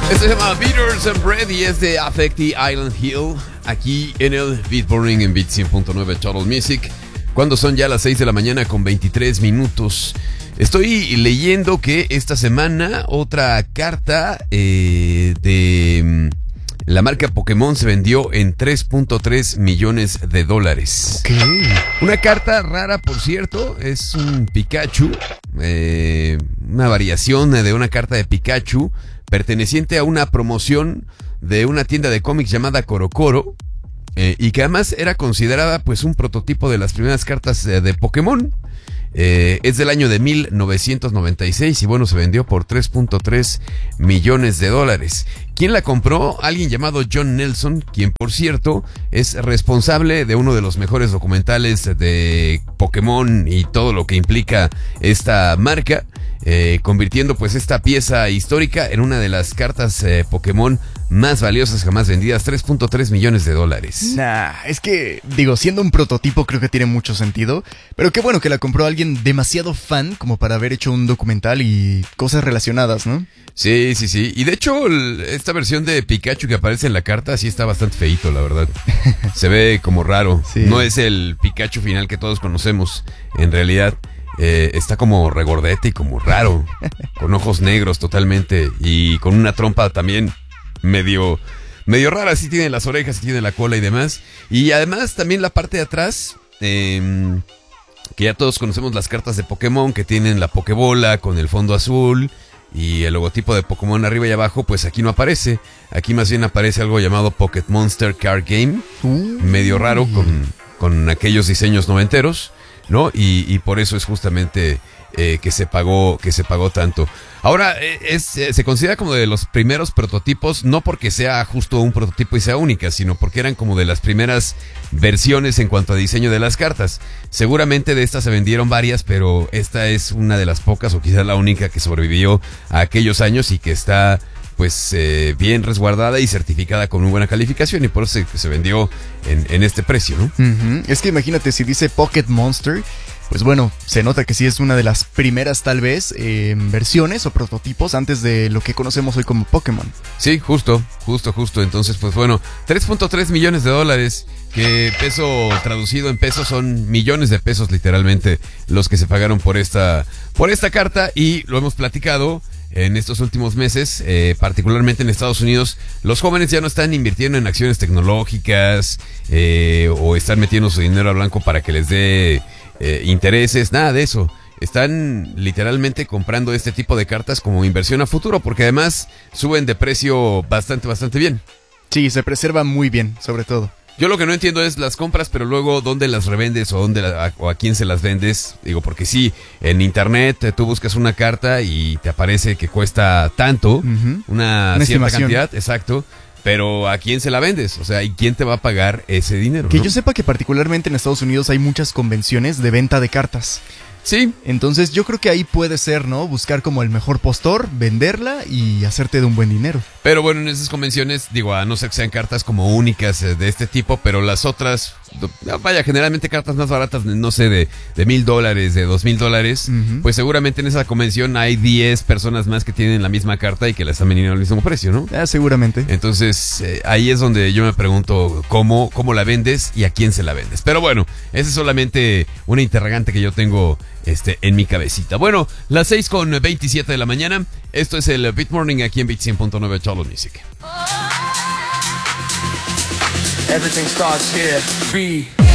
Esto se llama Bitters and Bread y es de Affecti Island Hill, aquí en el Beat Morning en Beat 100.9 Total Music, cuando son ya las 6 de la mañana con 23 minutos. Estoy leyendo que esta semana otra carta de la marca Pokémon se vendió en $3.3 millones. Okay. Una carta rara, por cierto, es un Pikachu, una variación de una carta de Pikachu perteneciente a una promoción de una tienda de cómics llamada CoroCoro, y que además era considerada pues un prototipo de las primeras cartas de Pokémon. Es del año de 1996 y bueno, se vendió por $3.3 millones. ¿Quién la compró? Alguien llamado John Nelson, quien por cierto es responsable de uno de los mejores documentales de Pokémon y todo lo que implica esta marca, convirtiendo pues esta pieza histórica en una de las cartas Pokémon más valiosas jamás vendidas, $3.3 millones. Es que, siendo un prototipo creo que tiene mucho sentido, pero qué bueno que la compró alguien demasiado fan como para haber hecho un documental y cosas relacionadas, ¿no? Sí. Y de hecho, esta versión de Pikachu que aparece en la carta sí está bastante feíto, la verdad. Se ve como raro. Sí. No es el Pikachu final que todos conocemos, en realidad. Está como regordete y como raro, con ojos negros totalmente y con una trompa también medio rara. Sí tiene las orejas, sí tiene la cola y demás. Y además también la parte de atrás, que ya todos conocemos las cartas de Pokémon que tienen la Pokébola con el fondo azul y el logotipo de Pokémon arriba y abajo, pues aquí no aparece. Aquí más bien aparece algo llamado Pocket Monster Card Game, medio raro con aquellos diseños noventeros, ¿no? Y por eso es justamente que se pagó tanto. Ahora, se considera como de los primeros prototipos, no porque sea justo un prototipo y sea única, sino porque eran como de las primeras versiones en cuanto a diseño de las cartas. Seguramente de estas se vendieron varias, pero esta es una de las pocas o quizás la única que sobrevivió a aquellos años y que está pues bien resguardada y certificada con muy buena calificación, y por eso se vendió en este precio, ¿no? Uh-huh. Es que imagínate, si dice Pocket Monster, pues bueno, se nota que sí es una de las primeras tal vez versiones o prototipos antes de lo que conocemos hoy como Pokémon. Sí, justo. Entonces, pues bueno, $3.3 millones, que peso traducido en pesos son millones de pesos literalmente los que se pagaron por esta carta, y lo hemos platicado en estos últimos meses, particularmente en Estados Unidos. Los jóvenes ya no están invirtiendo en acciones tecnológicas o están metiendo su dinero a blanco para que les dé intereses, nada de eso. Están literalmente comprando este tipo de cartas como inversión a futuro, porque además suben de precio bastante bien. Sí, se preserva muy bien, sobre todo. Yo lo que no entiendo es las compras, pero luego dónde las revendes o o a quién se las vendes. Digo, porque sí, en internet tú buscas una carta y te aparece que cuesta tanto, una cierta cantidad, exacto. Pero ¿a quién se la vendes? O sea, ¿y quién te va a pagar ese dinero? Que yo sepa que particularmente en Estados Unidos hay muchas convenciones de venta de cartas. Sí. Entonces yo creo que ahí puede ser, ¿no? Buscar como el mejor postor, venderla y hacerte de un buen dinero. Pero bueno, en esas convenciones, a no ser que sean cartas como únicas de este tipo, pero las otras, generalmente cartas más baratas, no sé, de $1,000, de $2,000, pues seguramente en esa convención hay 10 personas más que tienen la misma carta y que la están vendiendo al mismo precio, ¿no? Seguramente. Entonces, ahí es donde yo me pregunto cómo la vendes y a quién se la vendes. Pero bueno, esa es solamente una interrogante que yo tengo en mi cabecita. Bueno, las 6:27 de la mañana. Esto es el Beat Morning aquí en Beat 100.9 Total Music. Everything starts here.